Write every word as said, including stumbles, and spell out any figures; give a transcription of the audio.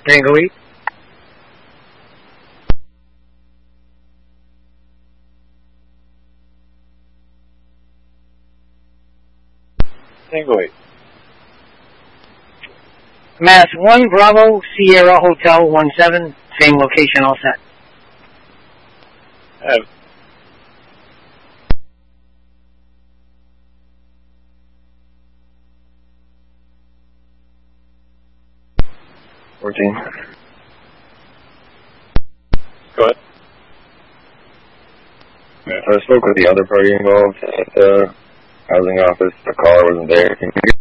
Tango eight. Tango eight. Mass one Bravo Sierra Hotel one seven. Same location, all set. Have. fourteen. Go ahead. I spoke with the other party involved at the housing office. The caller wasn't there. Can you